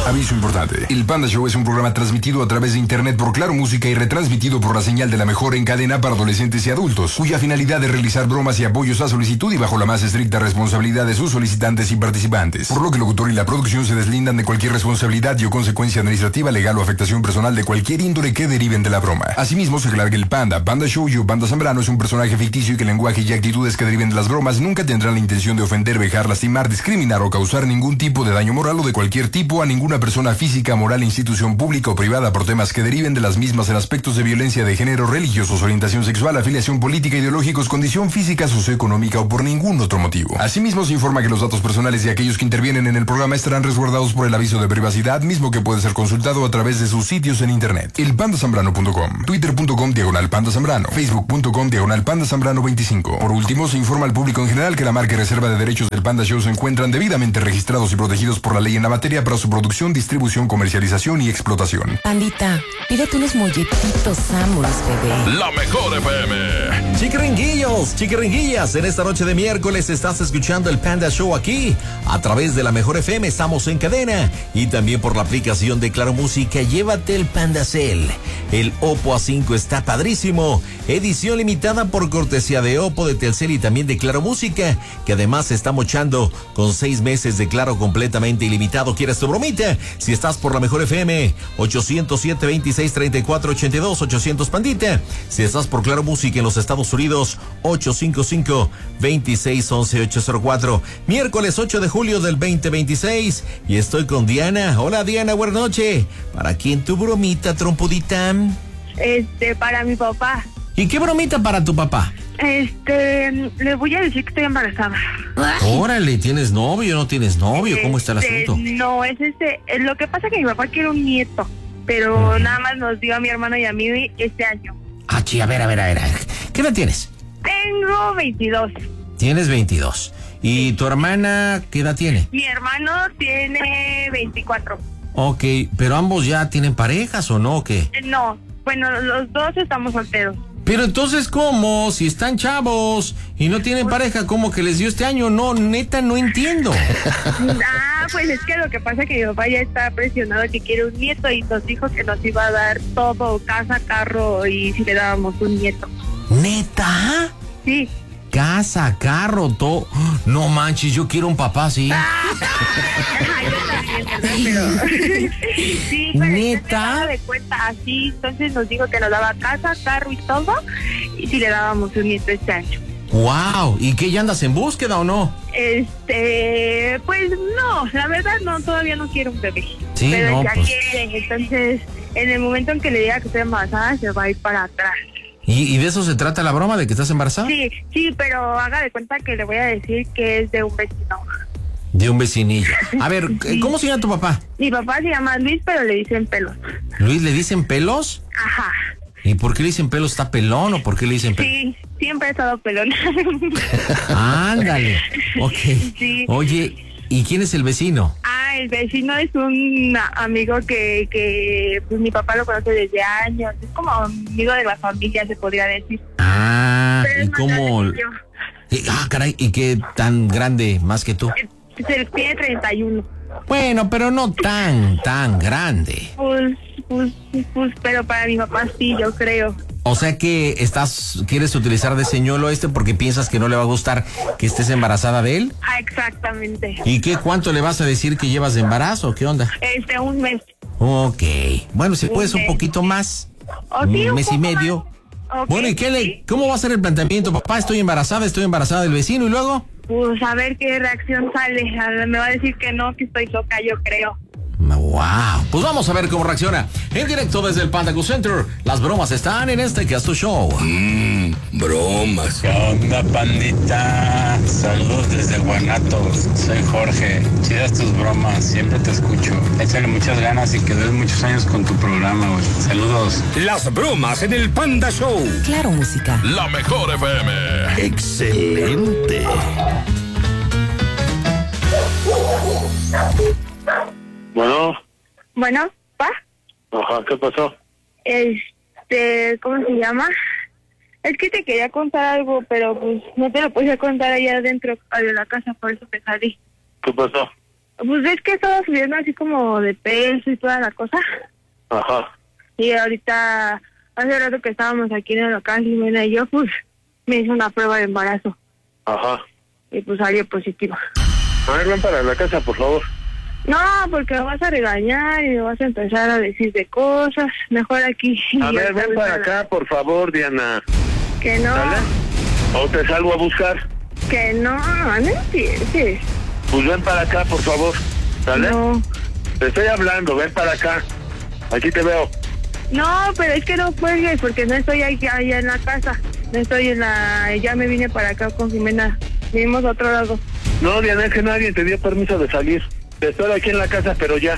Aviso importante. El Panda Show es un programa transmitido a través de internet por Claro Música y retransmitido por la señal de la mejor en cadena para adolescentes y adultos, cuya finalidad es realizar bromas y apoyos a solicitud y bajo la más estricta responsabilidad de sus solicitantes y participantes. Por lo que el locutor y la producción se deslindan de cualquier responsabilidad y o consecuencia administrativa, legal o afectación personal de cualquier índole que deriven de la broma. Asimismo, se aclara que el Panda Show y Panda Zambrano es un personaje ficticio y que el lenguaje y actitudes que deriven de las bromas nunca tendrán la intención de ofender, vejar, lastimar, discriminar o causar ningún tipo de daño moral o de cualquier tipo a ninguna persona física, moral, institución pública o privada por temas que deriven de las mismas en aspectos de violencia de género, religiosos, orientación sexual, afiliación política, ideológicos, condición física, socioeconómica o por ningún otro motivo. Asimismo, se informa que los datos personales de aquellos que intervienen en el programa estarán resguardados por el aviso de privacidad, mismo que puede ser consultado a través de sus sitios en internet. Elpandasambrano.com, twitter.com/pandazambrano, facebook.com/pandazambrano25. Por último, se informa al público en general que la marca y reserva de derechos del Panda Show se encuentran debidamente registrados y protegidos por la ley en la materia para su producción, distribución, comercialización y explotación. Pandita, pídete unos molletitos Samuels, bebé. La mejor FM. Chiquiringuillos, chiquiringuillas, en esta noche de miércoles estás escuchando el Panda Show aquí, a través de la mejor FM, estamos en cadena, y también por la aplicación de Claro Música. Llévate el Pandacel. El Oppo A5 está padrísimo, edición limitada por cortesía de Oppo, de Telcel y también de Claro Música, que además se está mochando con 6 meses de Claro completamente ilimitado. ¿Quieres tu bromita? Si estás por la mejor FM, 807-2634-82, 800 Pandita. Si estás por Claro Música en los Estados Unidos, 855-2611-804. Miércoles 8 de julio del 2026, y estoy con Diana. Hola Diana, buenas noches. ¿Para quién tu bromita, trompudita? Para mi papá. ¿Y qué bromita para tu papá? Le voy a decir que estoy embarazada. Órale, ¿tienes novio o no tienes novio? ¿Cómo está el asunto? No, lo que pasa es que mi papá quiere un nieto, pero nada más nos dio a mi hermano y a mí este año. Ah, sí, a ver. ¿Qué edad tienes? Tengo 22. Tienes 22. ¿Y tu hermana qué edad tiene? Mi hermano tiene 24. Ok, pero ambos ya tienen parejas ¿o no? ¿O qué? No, bueno, los dos estamos solteros. Pero entonces, ¿cómo? Si están chavos y no tienen pareja, ¿cómo que les dio este año? No, neta, no entiendo. Pues es que lo que pasa es que mi papá ya está presionado que quiere un nieto y nos dijo que nos iba a dar todo, casa, carro, y si le dábamos un nieto. ¿Neta? Sí. Casa, carro, todo. No manches, yo quiero un papá así. Yo también, ¿verdad? Pero sí, pero ¿neta? de cuenta así, entonces nos dijo que nos daba casa, carro y todo, y si le dábamos un nieto este año. Wow, ¿y qué, ya andas en búsqueda o no? Pues no, la verdad no, todavía no quiero un bebé. Sí, pero no, ya pues. quiere, entonces en el momento en que le diga que estoy embarazada se va a ir para atrás. ¿Y de eso se trata la broma, de que estás embarazada? Sí, pero haga de cuenta que le voy a decir que es de un vecino. De un vecinillo. A ver, sí. ¿Cómo se llama tu papá? Mi papá se llama Luis, pero le dicen Pelos. ¿Luis le dicen Pelos? Ajá. ¿Y por qué le dicen Pelos? ¿Está pelón o por qué le dicen Pelos? Sí, siempre he estado pelón. Ándale, ok. Sí. Oye, ¿y quién es el vecino? El vecino es un amigo que pues mi papá lo conoce desde años, es como amigo de la familia, se podría decir. ¿Y cómo? Caray, ¿y qué tan grande más que tú? Se tiene 31. Bueno, pero no tan grande. Pues, pero para mi papá sí, yo creo. O sea que quieres utilizar de señuelo porque piensas que no le va a gustar que estés embarazada de él. Exactamente. ¿Y cuánto le vas a decir que llevas de embarazo? ¿Qué onda? Un mes. Ok. Bueno, si puedes un poquito más. Un mes y medio. Okay. Bueno, ¿y cómo va a ser el planteamiento? Papá, estoy embarazada del vecino, ¿y luego? Pues a ver qué reacción sale. Me va a decir que no, que estoy loca, yo creo. Wow, pues vamos a ver cómo reacciona. En directo desde el Panda Center, las bromas están en este Casto Show. Bromas. ¿Qué onda, pandita? Saludos desde Guanatos. Soy Jorge. Chidas tus bromas, siempre te escucho. Échale muchas ganas y que des muchos años con tu programa, güey. Saludos. Las bromas en el Panda Show. Claro Música. La mejor FM. Excelente. Bueno, ¿pa? Ajá, ¿qué pasó? ¿Cómo se llama? Es que te quería contar algo, pero pues no te lo podía contar allá adentro de la casa, por eso te salí. ¿Qué pasó? Pues es que estaba subiendo así como de peso y toda la cosa. Ajá. Y ahorita, hace rato que estábamos aquí en el local, Jimena y yo, pues, me hizo una prueba de embarazo. Ajá. Y pues salió positiva. A ver, ven para la casa, por favor. No, porque me vas a regañar y me vas a empezar a decir de cosas. Mejor aquí. A ver, ven para acá, por favor, Diana. Que no. ¿Sale? ¿O te salgo a buscar? Que no empieces. Pues ven para acá, por favor. ¿Sale? No. Te estoy hablando, ven para acá. Aquí te veo. No, pero es que no cuelgues porque no estoy allá en la casa. No estoy en la... Ya me vine para acá con Jimena. Vivimos a otro lado. No, Diana, es que nadie te dio permiso de salir. Te estoy aquí en la casa, pero ya.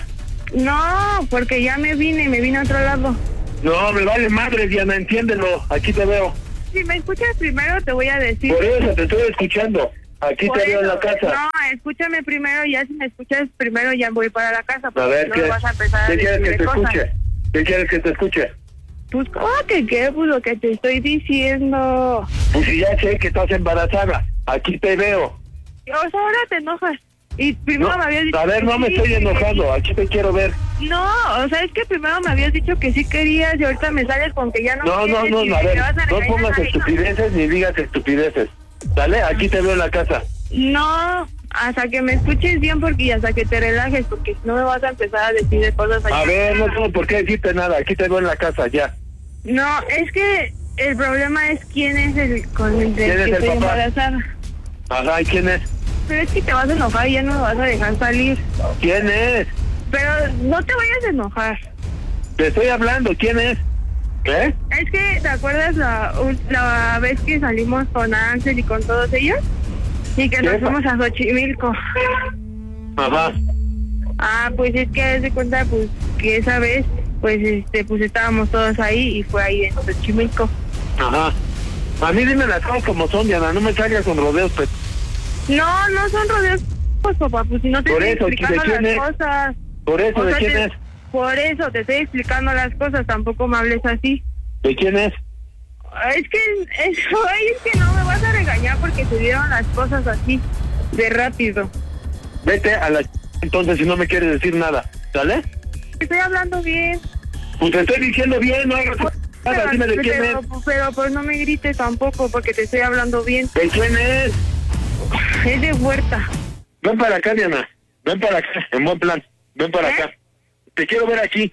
No, porque ya me vine a otro lado. No, me vale madre, Diana, entiéndelo. Aquí te veo. Si me escuchas primero te voy a decir... Por eso te estoy escuchando. Aquí Por te veo en la eso, casa. No, escúchame primero, ya si me escuchas primero ya voy para la casa. A ver, no me vas a empezar a ¿qué quieres que decirme te cosas. escuche? ¿Qué quieres que te escuche? Pues, ¿cómo que qué? Pues lo que te estoy diciendo. Pues si ya sé que estás embarazada. Aquí te veo. O sea, ahora te enojas. Y primero No, me habías dicho... a ver, que no me sí, estoy que enojando. sí. Aquí te quiero ver. No, o sea, es que primero me habías dicho que sí querías y ahorita me sales con que ya no No, quieres y a me ver. vas a No regañar pongas a mí. estupideces ni digas estupideces. ¿Sale? Aquí te veo en la casa. No, hasta que me escuches bien porque y hasta que te relajes porque si no me vas a empezar a decir de cosas A allá. ver, no tengo por qué decirte nada. Aquí te veo en la casa, ya. No, es que el problema es quién es el con el ¿Quién es que el estoy papá? embarazada. Ajá, ¿y quién es? Pero es que te vas a enojar y ya no me vas a dejar salir. ¿Quién es? Pero no te vayas a enojar. Te estoy hablando. ¿Quién es? ¿Eh? Es que, ¿te acuerdas la vez que salimos con Ángel y con todos ellos? Y que nos ¿Qué? fuimos a Xochimilco. Ajá. Ah, pues es que haz de cuenta, pues, que esa vez, pues, pues estábamos todos ahí y fue ahí en Xochimilco. Ajá. A mí dime las cosas como son, Diana. No me salgas con rodeos, pues. No, no son rodeos, pues, papá, pues si no te Por estoy eso, explicando ¿de quién las es? cosas. Por eso, O ¿de sea, quién es? Por eso te estoy explicando las cosas, tampoco me hables así. ¿De quién es? Es que no me vas a regañar porque se dieron las cosas así, de rápido. Vete a la entonces si no me quieres decir nada. ¿Sale? Estoy hablando bien. Pues te estoy diciendo bien, no hagas nada. Dime de quién es. Pero pues no me grites tampoco porque te estoy hablando bien. ¿De quién es? Es de Huerta. Ven para acá, Diana. Ven para acá, en buen plan. Ven para acá. Te quiero ver aquí.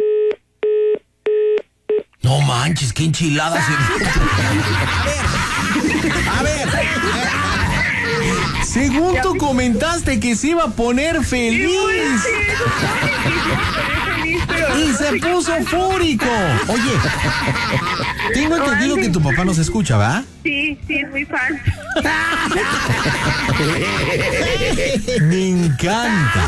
No manches, qué enchiladas. A ver. Según tú comentaste que se iba a poner feliz. Y se puso fúrico. Oye, tengo entendido que tu papá nos escucha, ¿va? Sí, es muy fan. Me encanta.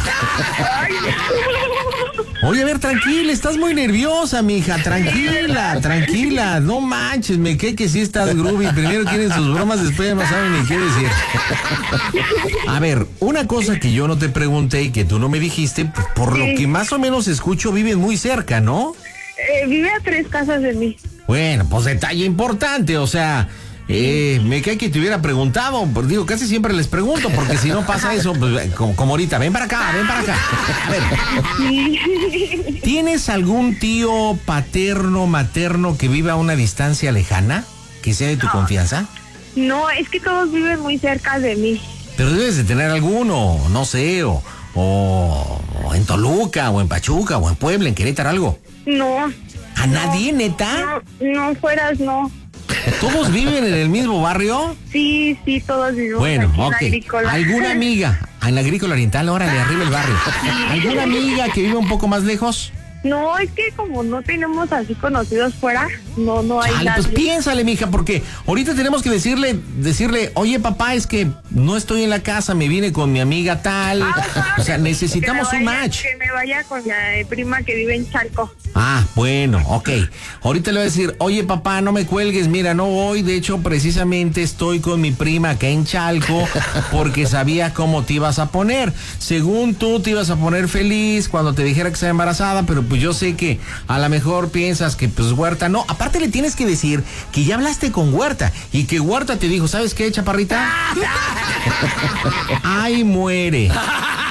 Oye, a ver, tranquila, estás muy nerviosa, mija. Tranquila. No manches, me cae que sí estás groovy. Primero quieren sus bromas, después ya no saben ni qué decir. A ver, una cosa que yo no te pregunté y que tú no me dijiste, por lo que más o menos escucho, viven muy cerca, ¿no? Vive a 3 casas de mí. Bueno, pues detalle importante, o sea, me cae que te hubiera preguntado, digo, casi siempre les pregunto, porque si no pasa eso, pues, como ahorita, ven para acá. A ver, ¿tienes algún tío paterno, materno que viva a una distancia lejana, que sea de tu confianza? No, es que todos viven muy cerca de mí. Pero debes de tener alguno, no sé, o en Toluca, o en Pachuca, o en Puebla, en Querétaro, algo. No. ¿A nadie, neta? No fueras, no. ¿Todos viven en el mismo barrio? Sí, todos vivimos Bueno, aquí en ok. Agrícola. ¿Alguna amiga en la Agrícola Oriental, órale, arriba el barrio? ¿Alguna amiga que vive un poco más lejos? No, es que como no tenemos así conocidos fuera, no hay Chale, nadie. pues piénsale, mija, porque ahorita tenemos que decirle, oye, papá, es que no estoy en la casa, me vine con mi amiga tal. O sea, necesitamos un match. Que me vaya con la prima que vive en Chalco. Ah, bueno, ok. Ahorita le voy a decir, oye, papá, no me cuelgues, mira, no voy. De hecho, precisamente estoy con mi prima acá en Chalco porque sabía cómo te ibas a poner. Según tú, te ibas a poner feliz cuando te dijera que estaba embarazada, pero pues yo sé que a lo mejor piensas que pues Huerta no. Aparte le tienes que decir que ya hablaste con Huerta y que Huerta te dijo, ¿sabes qué, chaparrita? Ay, muere.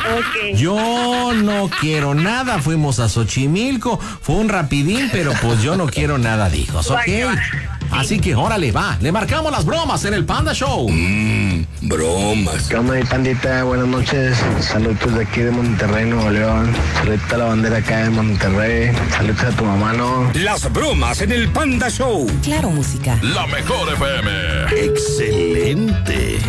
Ok. Yo no quiero nada, fuimos a Xochimilco, fue un rapidín, pero pues yo no quiero nada, dijos, ¿ok? Así que órale, va, le marcamos las bromas en el Panda Show. Bromas. ¿Qué onda, mi pandita? Buenas noches. Saludos de aquí de Monterrey, Nuevo León. Saludos a la bandera acá de Monterrey. Saludos a tu mamá, ¿no? Las bromas en el Panda Show. Claro, música. La mejor FM. Excelente.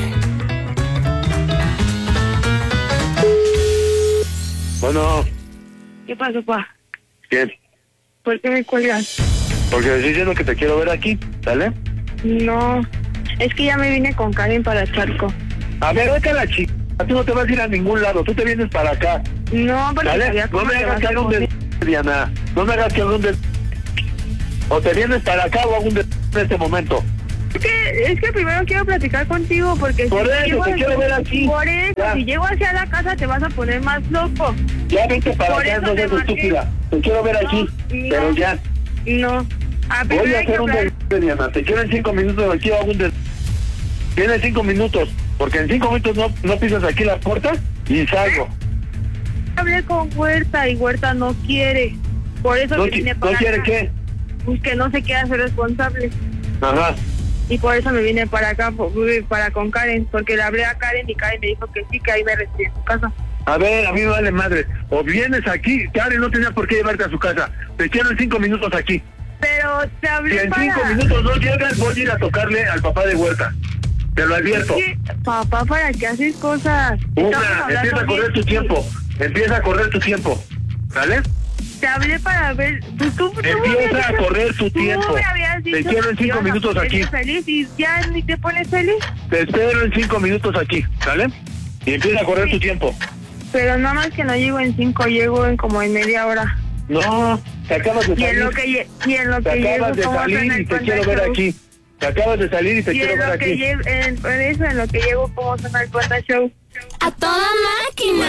Bueno, ¿Qué pasó, pa? ¿quién? ¿Por qué me cuelgas? Porque estoy diciendo que te quiero ver aquí, ¿sale? No, es que ya me vine con Karen para Charco. A ver, vete a la chica. Tú no te vas a ir a ningún lado, tú te vienes para acá. No, porque ¿Sale? sabía No cómo me te hagas vas que a haga un poner. Diana. No me hagas que haga un O te vienes para acá o hago un en este momento. Es que primero quiero platicar contigo porque Por si eso, llego te quiero ver aquí. Por eso, Ya. si llego hacia la casa te vas a poner más loco. Ya vente para Por acá, eso no te seas marqué. estúpida. Te quiero ver aquí, No, pero ya. No. Voy Primero a hay que hacer un hablar. Diana. Te quiero en 5 minutos aquí, hago un Tienes 5 minutos, porque en 5 minutos no pisas aquí la puerta y salgo. Hablé con Huerta y Huerta no quiere. Por eso ¿No, me vine para ¿no quiere acá. qué? Pues que no se quiere hacer responsable. Ajá. Y por eso me vine para acá, para con Karen, porque le hablé a Karen y Karen me dijo que sí, que ahí me recibí en su casa. A ver, a mí me vale madre. O vienes aquí, Karen no tenía por qué llevarte a su casa. Te quiero en 5 minutos aquí. Pero te Si hablé en para... 5 minutos no llegas, voy a ir a tocarle al papá de Huerta. Te lo advierto. ¿Qué? Papá, ¿para qué haces cosas? Estamos Una, hablando empieza a correr bien. tu tiempo. Empieza a correr tu tiempo. ¿Sale? Te hablé para ver... Tú me habías Empieza a dicho- correr tu tiempo. Tú me habías Te dicho quiero en que 5 ibas a minutos ponerte aquí. feliz y ya ni te pones feliz. Te espero en 5 minutos aquí. ¿Sale? Y empieza a correr tu tiempo. Pero nada más que no llego en 5, llego en como en media hora. No, te acabas de Y en salir. lo que, Te llego, acabas de ¿cómo salir suena y el te quiero ver Panda Show? aquí. Te acabas de salir y te Y quiero en ver lo que aquí. llego, en lo que llego, ¿cómo suena el Panda Show? ¡A toda máquina!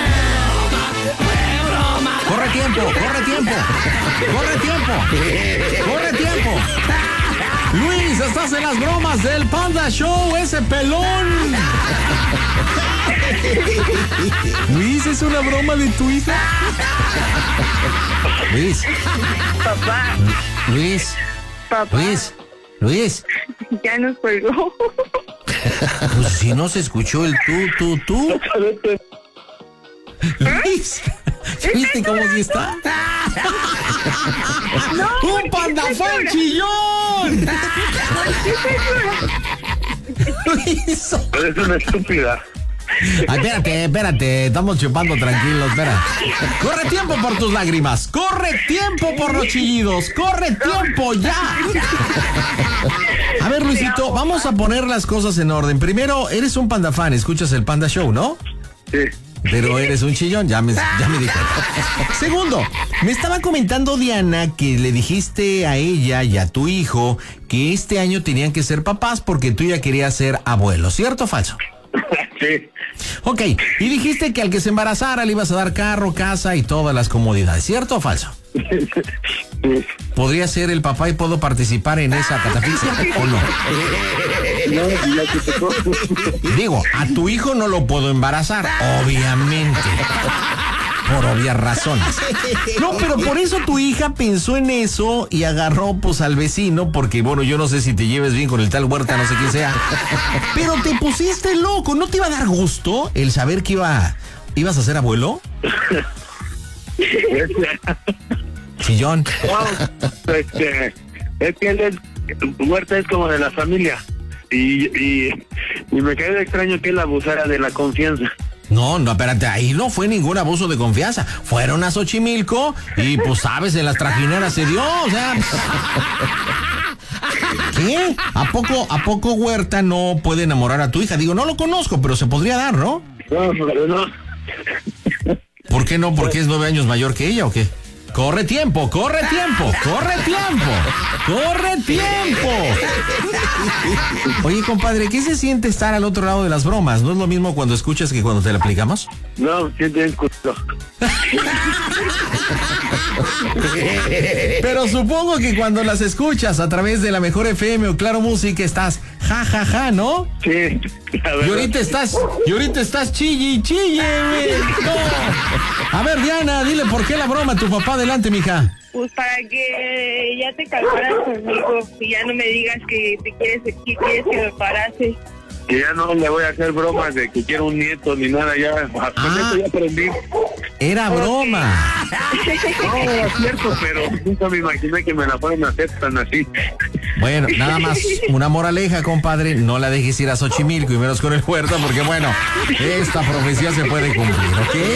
Corre tiempo, corre tiempo, corre tiempo, corre tiempo. Luis, estás en las bromas del Panda Show, ese pelón. Luis, ¿es una broma de tu hija? Luis, Papá, Luis, papá, Luis. ya nos colgó. Pues si no se escuchó el tú. Luis, ¿viste cómo sí está? ¡Un pandafón chillón! Luis. Eres una estúpida. Ay, espérate, estamos chupando tranquilos, espera. Corre tiempo por tus lágrimas, corre tiempo por los chillidos, corre tiempo ya. A ver, Luisito, vamos a poner las cosas en orden. Primero, eres un panda fan, escuchas el Panda Show, ¿no? Sí. Pero eres un chillón, ya me dijo. Segundo, me estaba comentando Diana que le dijiste a ella y a tu hijo que este año tenían que ser papás porque tú ya querías ser abuelo, ¿cierto o falso? Sí. Ok, y dijiste que al que se embarazara le ibas a dar carro, casa y todas las comodidades, ¿cierto o falso? Sí. ¿Podría ser el papá y puedo participar en esa catafixia o no? No, ya que te Digo, a tu hijo no lo puedo embarazar, obviamente. Por obvias razones. No, pero por eso tu hija pensó en eso y agarró pues al vecino, porque bueno, yo no sé si te lleves bien con el tal Huerta, no sé quién sea. Pero te pusiste loco, ¿no te iba a dar gusto el saber que ibas a ser abuelo? Chillón. Es que él Huerta es como de la familia. Y me cae extraño que él abusara de la confianza. No, espérate, ahí no fue ningún abuso de confianza. Fueron a Xochimilco y pues sabes, en las trajineras se dio, o sea. ¿Qué? ¿A poco Huerta no puede enamorar a tu hija? Digo, no lo conozco, pero se podría dar, ¿no? No, pero no. ¿Por qué no? ¿Porque es 9 años mayor que ella o qué? ¡Corre tiempo! ¡Corre tiempo! ¡Corre tiempo! ¡Corre tiempo! Oye, compadre, ¿qué se siente estar al otro lado de las bromas? ¿No es lo mismo cuando escuchas que cuando te la aplicamos? No, siente el culo. Pero supongo que cuando las escuchas a través de la Mejor FM o Claro Música estás ja, ja, ja, ¿no? Sí. Y ahorita estás chille, güey. No. A ver, Diana, dile por qué la broma a tu papá. Adelante, mija. Pues para que ya te calmaras conmigo y ya no me digas que quieres que me embarace. Que ya no le voy a hacer bromas de que quiero un nieto ni nada, ya. Con eso ya aprendí. Era broma. No, es cierto, pero nunca me imaginé que me la fueran a hacer tan así. Bueno, nada más una moraleja, compadre, no la dejes ir a Xochimilco y menos con el Huerta, porque bueno, esta profecía se puede cumplir,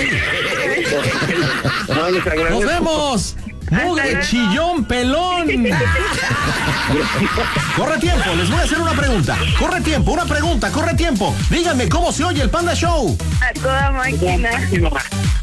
¿ok? No, les agradezco. ¡Nos vemos! ¡Mugre chillón pelón! Corre tiempo, les voy a hacer una pregunta. Corre tiempo. Díganme, ¿cómo se oye el Panda Show? A toda máquina.